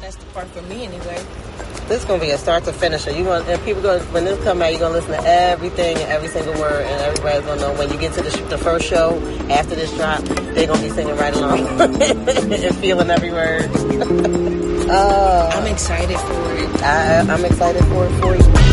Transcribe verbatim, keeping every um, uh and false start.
that's the part for me anyway. This is gonna be a start to finisher. You want and people going when this come out, you're gonna listen to everything and every single word, and everybody's gonna know when you get to the, sh- the first show after this drop, they're gonna be singing right along and feeling every word. uh, I'm excited for it. I, I'm excited for it for you.